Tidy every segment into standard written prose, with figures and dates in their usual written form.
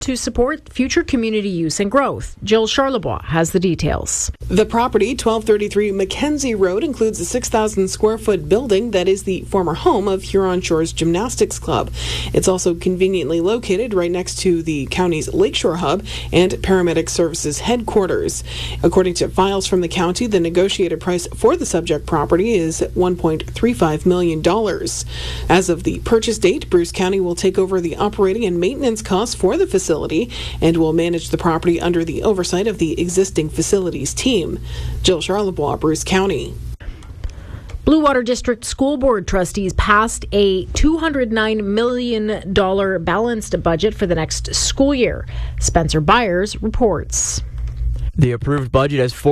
to support future community use and growth. Jill Charlebois has the details. The property, 1233 Mackenzie Road, includes a 6,000 square foot building that is the former home of Huron Shores Gymnastics Club. It's also conveniently located right next to the county's Lakeshore Hub and Paramedic Services headquarters. According to files from the county, the negotiated price for the subject property is $1.35 million. As of the purchase date, Bruce County will take over the operating and maintenance costs for the facility and will manage the property under the oversight of the existing facilities team. Jill Charlebois, Bruce County. Blue Water District School Board trustees passed a $209 million balanced budget for the next school year. Spencer Byers reports. The approved budget has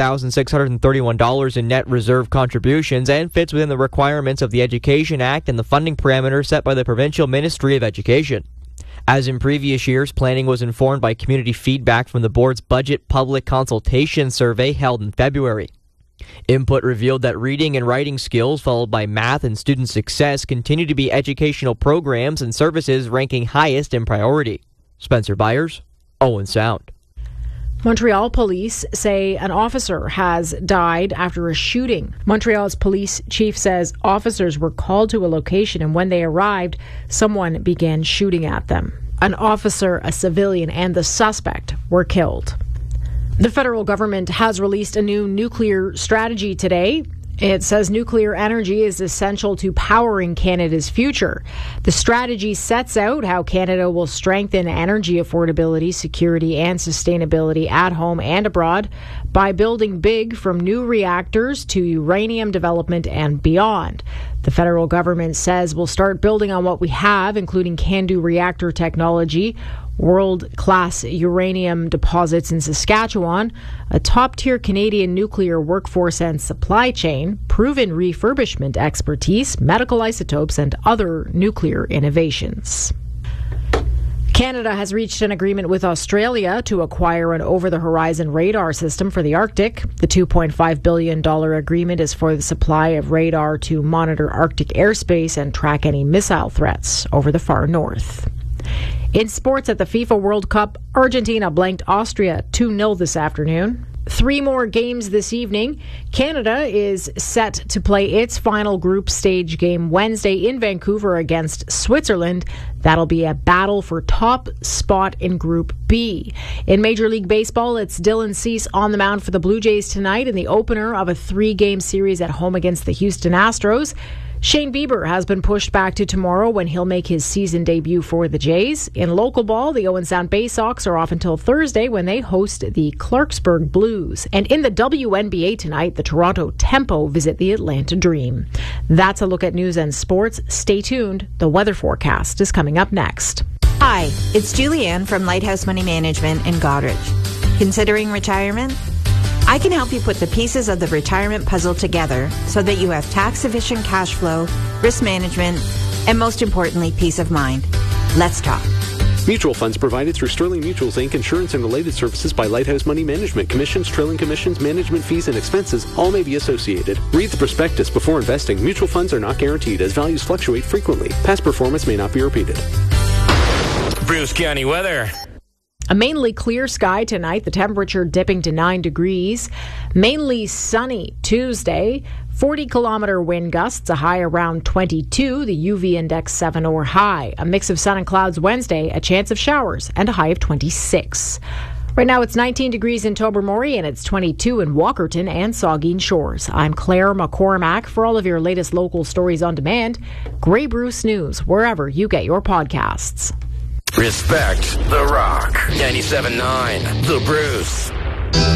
$48,631 in net reserve contributions and fits within the requirements of the Education Act and the funding parameters set by the Provincial Ministry of Education. As in previous years, planning was informed by community feedback from the board's budget public consultation survey held in February. Input revealed that reading and writing skills, followed by math and student success, continue to be educational programs and services ranking highest in priority. Spencer Byers, Owen Sound. Montreal police say an officer has died after a shooting. Montreal's police chief says officers were called to a location, and when they arrived, someone began shooting at them. An officer, a civilian, and the suspect were killed. The federal government has released a new nuclear strategy today. It says nuclear energy is essential to powering Canada's future. The strategy sets out how Canada will strengthen energy affordability, security, and sustainability at home and abroad by building big, from new reactors to uranium development and beyond. The federal government says we'll start building on what we have, including CANDU reactor technology, world-class uranium deposits in Saskatchewan, a top-tier Canadian nuclear workforce and supply chain, proven refurbishment expertise, medical isotopes, and other nuclear innovations. Canada has reached an agreement with Australia to acquire an over-the-horizon radar system for the Arctic. The $2.5 billion agreement is for the supply of radar to monitor Arctic airspace and track any missile threats over the far north. In sports, at the FIFA World Cup, Argentina blanked Austria 2-0 this afternoon. 3 more games this evening. Canada is set to play its final group stage game Wednesday in Vancouver against Switzerland. That'll be a battle for top spot in Group B. In Major League Baseball, it's Dylan Cease on the mound for the Blue Jays tonight in the opener of a 3-game series at home against the Houston Astros. Shane Bieber has been pushed back to tomorrow when he'll make his season debut for the Jays. In local ball, the Owen Sound Bay Sox are off until Thursday when they host the Clarksburg Blues. And in the WNBA tonight, the Toronto Tempo visit the Atlanta Dream. That's a look at news and sports. Stay tuned. The weather forecast is coming up next. Hi, it's Julianne from Lighthouse Money Management in Goderich. Considering retirement? I can help you put the pieces of the retirement puzzle together so that you have tax-efficient cash flow, risk management, and most importantly, peace of mind. Let's talk. Mutual funds provided through Sterling Mutuals Inc. Insurance and related services by Lighthouse Money Management. Commissions, trailing commissions, management fees, and expenses all may be associated. Read the prospectus before investing. Mutual funds are not guaranteed as values fluctuate frequently. Past performance may not be repeated. Bruce County weather. A mainly clear sky tonight, the temperature dipping to 9 degrees. Mainly sunny Tuesday, 40-kilometer wind gusts, a high around 22, the UV index 7 or high. A mix of sun and clouds Wednesday, a chance of showers, and a high of 26. Right now it's 19 degrees in Tobermory and it's 22 in Walkerton and Saugeen Shores. I'm Claire McCormack. For all of your latest local stories on demand, Grey Bruce News, wherever you get your podcasts. Respect the Rock. 97.9 The Bruce.